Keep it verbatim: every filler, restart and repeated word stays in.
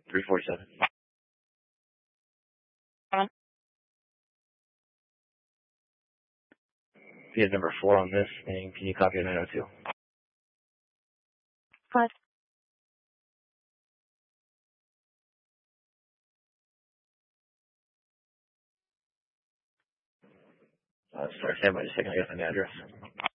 three forty-seven. Um, He had number four on this, and can you copy a nine oh two? Five. Uh, sorry, stand by just a second, I got an address.